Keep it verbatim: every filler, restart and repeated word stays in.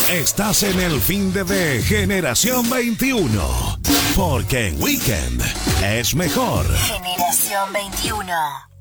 Estás en el fin de, de Generación veintiuno, porque en Weekend es mejor. Generación veintiuno.